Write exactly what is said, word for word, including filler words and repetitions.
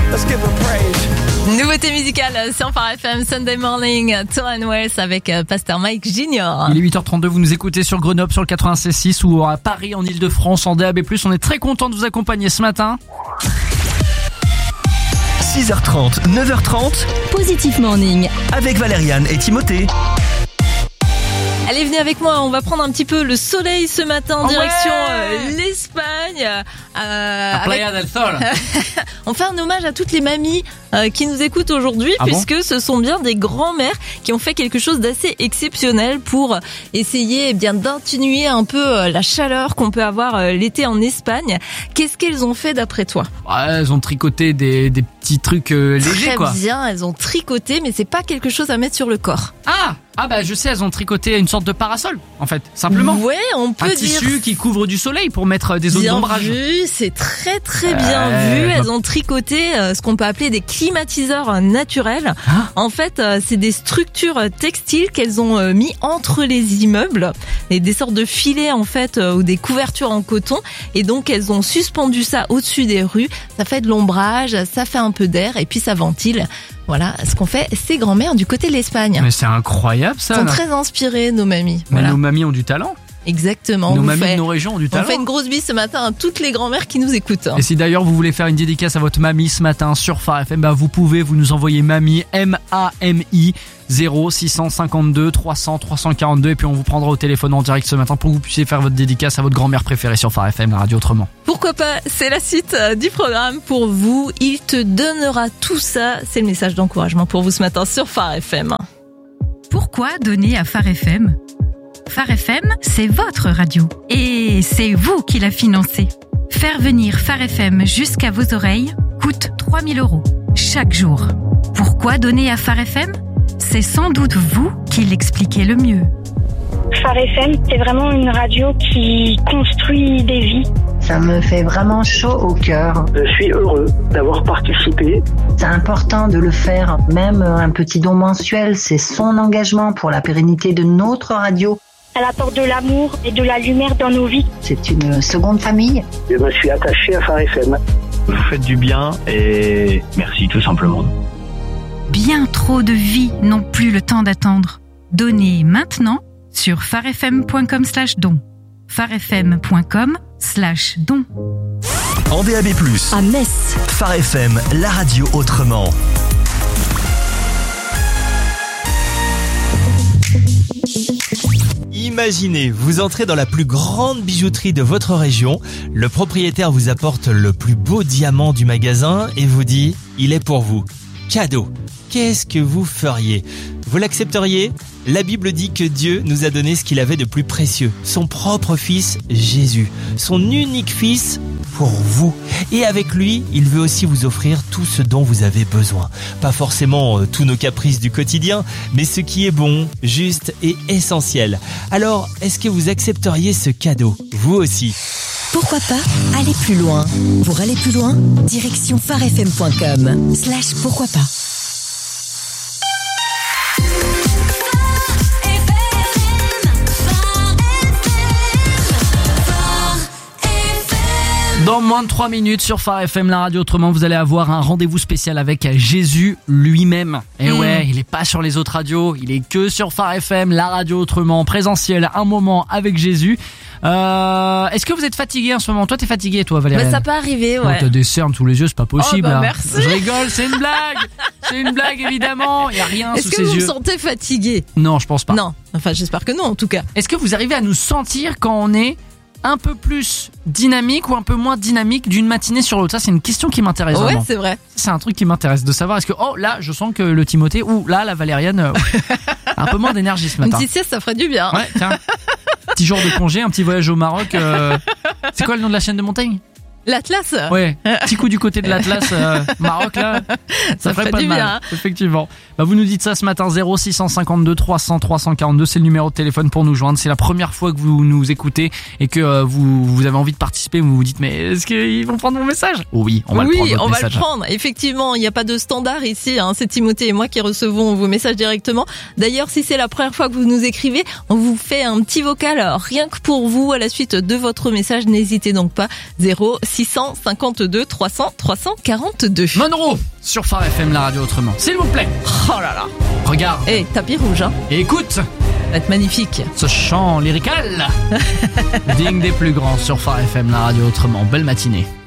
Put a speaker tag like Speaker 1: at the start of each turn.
Speaker 1: Let's give him praise.
Speaker 2: Nouveauté musicale sur Phare F M, Sunday Morning, Torren Wells avec Pasteur Mike Junior.
Speaker 3: Il est huit heures trente-deux, vous nous écoutez sur Grenoble sur le quatre-vingt-seize six ou à Paris en Ile-de-France en D A B plus. On est très content de vous accompagner ce matin.
Speaker 4: six heures trente, neuf heures trente,
Speaker 5: Positive Morning
Speaker 4: avec Valériane et Timothée.
Speaker 2: Allez, venez avec moi, on va prendre un petit peu le soleil ce matin en
Speaker 3: Oh
Speaker 2: direction
Speaker 3: ouais
Speaker 2: euh, l'Espagne. Euh,
Speaker 3: La Playa
Speaker 2: avec...
Speaker 3: del Sol.
Speaker 2: On fait un hommage à toutes les mamies euh, qui nous écoutent aujourd'hui,
Speaker 3: Ah
Speaker 2: puisque
Speaker 3: bon
Speaker 2: ce sont bien des grands-mères qui ont fait quelque chose d'assez exceptionnel pour essayer eh bien d'atténuer un peu euh, la chaleur qu'on peut avoir euh, l'été en Espagne. Qu'est-ce qu'elles ont fait d'après toi?
Speaker 3: Ouais, elles ont tricoté des, des petits trucs euh, légers,
Speaker 2: Très
Speaker 3: quoi.
Speaker 2: bien, elles ont tricoté, mais c'est pas quelque chose à mettre sur le corps.
Speaker 3: Ah Ah bah je sais, elles ont tricoté une sorte de parasol, en fait, simplement.
Speaker 2: Ouais, on peut
Speaker 3: Un
Speaker 2: dire.
Speaker 3: tissu qui couvre du soleil pour mettre des zones
Speaker 2: Bien
Speaker 3: d'ombrage.
Speaker 2: vu, c'est très très bien
Speaker 3: Ouais,
Speaker 2: vu.
Speaker 3: bah-
Speaker 2: Elles ont tricoté euh, ce qu'on peut appeler des climatiseurs euh, naturels.
Speaker 3: Hein
Speaker 2: En fait, euh, c'est des structures euh, textiles qu'elles ont euh, mis entre les immeubles, et des sortes de filets en fait euh, ou des couvertures en coton. Et donc elles ont suspendu ça au-dessus des rues. Ça fait de l'ombrage, ça fait un peu d'air et puis ça ventile. Voilà ce qu'ont fait ces grands-mères du côté de l'Espagne.
Speaker 3: Mais c'est incroyable ça.
Speaker 2: Elles sont
Speaker 3: là.
Speaker 2: très inspirées, nos mamies.
Speaker 3: Mais
Speaker 2: Voilà.
Speaker 3: nos mamies ont du talent.
Speaker 2: Exactement.
Speaker 3: Nos
Speaker 2: On vous
Speaker 3: mamies
Speaker 2: fait-
Speaker 3: de nos régions ont du
Speaker 2: On
Speaker 3: talent.
Speaker 2: fait une grosse bise ce matin à toutes les grand-mères qui nous écoutent.
Speaker 3: Et si d'ailleurs vous voulez faire une dédicace à votre mamie ce matin sur Phare F M, bah vous pouvez, vous nous envoyer mamie, M A M I, zéro six cent cinquante-deux trois cents trois cent quarante-deux, et puis on vous prendra au téléphone en direct ce matin pour que vous puissiez faire votre dédicace à votre grand-mère préférée sur Phare F M, la radio autrement.
Speaker 2: Pourquoi pas, c'est la suite euh, du programme pour vous. Il te donnera tout ça. C'est le message d'encouragement pour vous ce matin sur Phare F M.
Speaker 5: Pourquoi donner à Phare F M? Phare F M, c'est votre radio. Et c'est vous qui la financez. Faire venir Phare F M jusqu'à vos oreilles coûte trois mille euros chaque jour. Pourquoi donner à Phare F M? C'est sans doute vous qui l'expliquez le mieux.
Speaker 6: Phare F M, c'est vraiment une radio qui construit des vies.
Speaker 7: Ça me fait vraiment chaud au cœur.
Speaker 8: Je suis heureux d'avoir participé.
Speaker 7: C'est important de le faire. Même un petit don mensuel, c'est son engagement pour la pérennité de notre radio.
Speaker 6: Elle apporte de l'amour et de la lumière dans nos vies.
Speaker 7: C'est une seconde famille.
Speaker 8: Je me suis attaché à Phare F M.
Speaker 9: Vous faites du bien et merci tout simplement.
Speaker 5: Bien trop de vies n'ont plus le temps d'attendre. Donnez maintenant sur pharefm.com slash don. pharefm.com slash don.
Speaker 4: En D A B plus,
Speaker 5: À Metz.
Speaker 4: Phare F M, la radio autrement.
Speaker 10: Imaginez, vous entrez dans la plus grande bijouterie de votre région, le propriétaire vous apporte le plus beau diamant du magasin et vous dit « il est pour vous ». Cadeau. Qu'est-ce que vous feriez? Vous l'accepteriez? La Bible dit que Dieu nous a donné ce qu'il avait de plus précieux, son propre fils Jésus, son unique fils pour vous. Et avec lui, il veut aussi vous offrir tout ce dont vous avez besoin. Pas forcément euh, tous nos caprices du quotidien, mais ce qui est bon, juste et essentiel. Alors, est-ce que vous accepteriez ce cadeau, vous aussi?
Speaker 11: Pourquoi pas aller plus loin? Pour aller plus loin, direction pharefm point com slash pourquoi pas.
Speaker 3: Dans moins de trois minutes sur Phare F M, la radio autrement, vous allez avoir un rendez-vous spécial avec Jésus lui-même. Et
Speaker 2: Mmh.
Speaker 3: ouais, il est pas sur les autres radios, il est que sur Phare F M, la radio autrement, présentiel, un moment avec Jésus. Euh, est-ce que vous êtes fatigué en ce moment? Toi, t'es fatigué, toi, Valérie?
Speaker 2: Bah, ça peut arriver,
Speaker 3: Oh,
Speaker 2: ouais.
Speaker 3: t'as des cernes sous les yeux, c'est pas possible.
Speaker 2: Oh, bah,
Speaker 3: là.
Speaker 2: merci.
Speaker 3: Je rigole, c'est une blague. C'est une blague, évidemment. Il y a rien
Speaker 2: Est-ce
Speaker 3: sous
Speaker 2: que
Speaker 3: ses
Speaker 2: vous
Speaker 3: yeux.
Speaker 2: vous sentez fatigué?
Speaker 3: Non, je pense pas.
Speaker 2: Non. Enfin, j'espère que non, en tout cas.
Speaker 3: Est-ce que vous arrivez à nous sentir quand on est un peu plus dynamique ou un peu moins dynamique d'une matinée sur l'autre? Ça, c'est une question qui m'intéresse
Speaker 2: Ouais,
Speaker 3: vraiment.
Speaker 2: c'est vrai.
Speaker 3: C'est un truc qui m'intéresse de savoir. Est-ce que, oh là, je sens que le Timothée ou là, la Valériane, euh, a un peu moins d'énergie ce
Speaker 2: Une
Speaker 3: matin.
Speaker 2: petite sieste, ça ferait du bien.
Speaker 3: Ouais, tiens. Petit jour de congé, un petit voyage au Maroc. euh, C'est quoi le nom de la chaîne de montagne?
Speaker 2: L'Atlas.
Speaker 3: Ouais, petit coup du côté de l'Atlas, euh, Maroc là, ça,
Speaker 2: Ça
Speaker 3: ferait
Speaker 2: ferait
Speaker 3: pas
Speaker 2: du
Speaker 3: de mal,
Speaker 2: bien, hein.
Speaker 3: effectivement. Bah, vous nous dites ça ce matin, zéro six cent cinquante-deux trois cents trois cent quarante-deux, c'est le numéro de téléphone pour nous joindre. C'est la première fois que vous nous écoutez et que euh, vous, vous avez envie de participer, vous vous dites mais est-ce qu'ils vont prendre mon message? Oui, on va
Speaker 2: oui,
Speaker 3: le prendre. votre
Speaker 2: on va
Speaker 3: message.
Speaker 2: le prendre. Effectivement, il n'y a pas de standard ici. Hein. C'est Timothée et moi qui recevons vos messages directement. D'ailleurs, si c'est la première fois que vous nous écrivez, on vous fait un petit vocal alors, rien que pour vous à la suite de votre message. N'hésitez donc pas. zéro six cent cinquante-deux trois cents trois cent quarante-deux.
Speaker 3: Monroe sur Phare F M, la radio autrement. S'il vous plaît.
Speaker 2: Oh là là.
Speaker 3: Regarde.
Speaker 2: Eh, tapis rouge, hein.
Speaker 3: Et écoute.
Speaker 2: Ça va être magnifique.
Speaker 3: Ce chant lyrical digne des plus grands sur Phare F M, la radio autrement. Belle matinée.